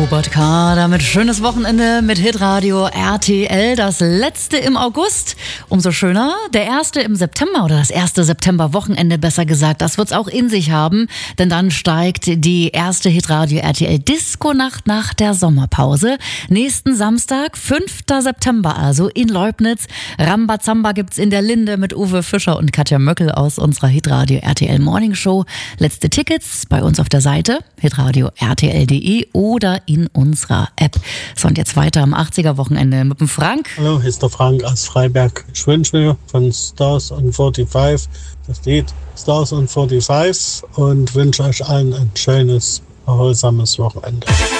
Robert K. damit schönes Wochenende mit Hitradio RTL. Das letzte im August. Umso schöner. Der erste im September oder das erste Septemberwochenende besser gesagt. Das wird's auch in sich haben. Denn dann steigt die erste Hitradio RTL Disco-Nacht nach der Sommerpause. Nächsten Samstag, 5. September also in Leubnitz. Rambazamba gibt's in der Linde mit Uwe Fischer und Katja Möckel aus unserer Hitradio RTL Morning Show. Letzte Tickets bei uns auf der Seite hitradio rtl.de oder in unserer App. So, und jetzt weiter am 80er-Wochenende mit dem Frank. Hallo, hier ist der Frank aus Freiberg. Ich wünsche mir von Stars on 45 das Lied Stars on 45 und wünsche euch allen ein schönes, erholsames Wochenende.